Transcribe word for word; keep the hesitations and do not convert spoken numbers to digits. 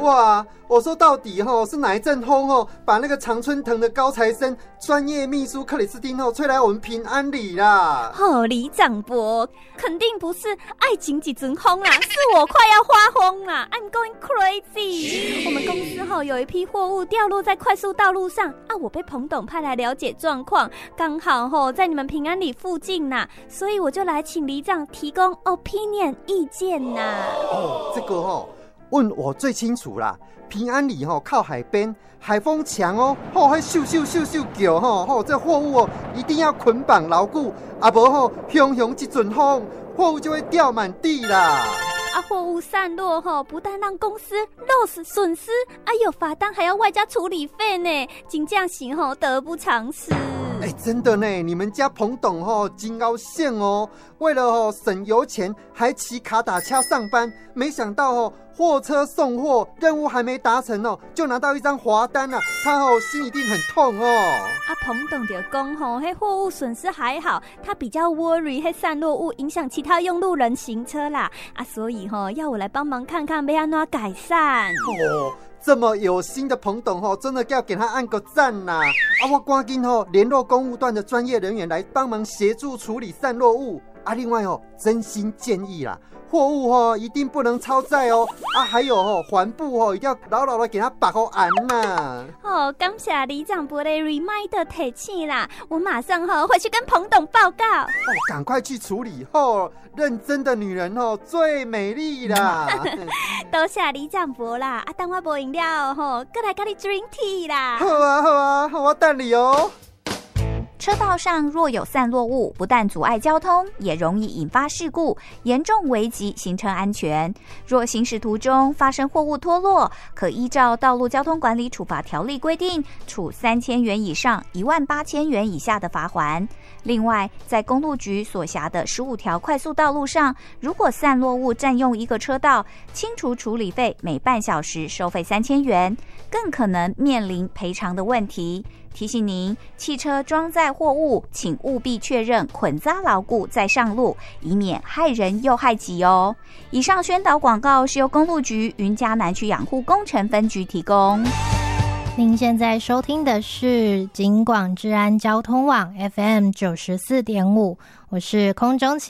哇，我说到底吼是哪一阵风吼，把那个常春藤的高材生专业秘书克里斯汀吼吹来我们平安里啦？ 哦，李长博，肯定不是爱情几阵风啦，是我快要发疯啦 ！I'm going crazy。我们公司吼有一批货物掉落在快速道路上啊，我被彭董派来了解状况，刚好吼在你们平安里附近呐，所以我就来请里长提供 opinion 意见呐。 哦，这个吼。问我最清楚啦，平安里吼靠海边，海风强哦，吼会咻咻咻咻叫吼，吼这货物哦一定要捆绑牢固，啊无吼汹汹一阵风，货物就会掉满地啦。 啊，货物散落吼，不但让公司 loss 损失，啊有罚单还要外加处理费呢，真正是吼得不偿失。 哎、欸，真的呢，你们家彭董吼真高兴哦，为了吼省油钱，还骑卡打车上班，没想到吼货车送货任务还没达成哦，就拿到一张罚单了、啊，他吼心一定很痛哦。 啊，彭董就讲吼，迄货物损失还好，他比较 worry 迄散落物影响其他用路人行车啦，啊，所以吼要我来帮忙看看要怎改善。 哦。这么有心的彭董吼，真的要给他按个赞呐！啊，我赶紧吼联络公务段的专业人员来帮忙协助处理散落物啊。另外哦，真心建议啦，货物吼一定不能超载哦。啊，还有吼环部吼一定要牢牢的给他把好安呐。 哦，感谢里长伯的 reminder 提醒啦，我马上吼回去跟彭董报告。哦， 赶快去处理吼，认真的女人吼最美丽啦。 多谢里长伯啦，啊，等我无饮料吼，过来跟你 drink tea 啦。 好啊好啊，我等你哦。 车道上若有散落物，不但阻碍交通，也容易引发事故，严重危及行车安全。若行驶途中发生货物脱落，可依照《道路交通管理处罚条例》规定，处三千元以上一万八千元以下的罚锾。另外，在公路局所辖的十五条快速道路上，如果散落物占用一个车道，清除处理费每半小时收费三千元，更可能面临赔偿的问题。提醒您，汽车装载货物，请务必确认捆扎牢固再上路，以免害人又害己哦。以上宣导广告是由公路局云嘉南区养护工程分局提供。 您现在收听的是警广治安交通网 F M 九十四点五，我是空中